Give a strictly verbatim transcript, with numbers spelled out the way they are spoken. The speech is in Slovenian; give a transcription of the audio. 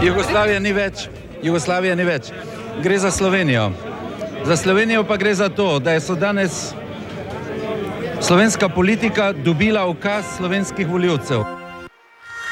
Jugoslavija ni več. Jugoslavija ni več. Gre za Slovenijo. Za Slovenijo pa gre za to, da so danes slovenska politika dobila ukaz slovenskih volivcev.